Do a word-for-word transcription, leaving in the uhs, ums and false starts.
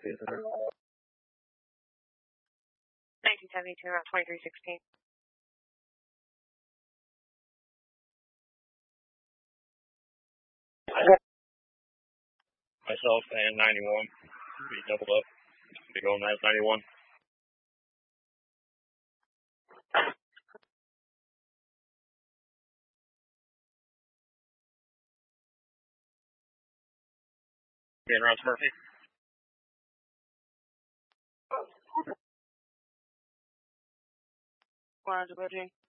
nineteen seventy-two, around twenty-three sixteen. Myself and ninety-one. Be doubled up. Be going as ninety-one. Getting around to Murphy. One hundred,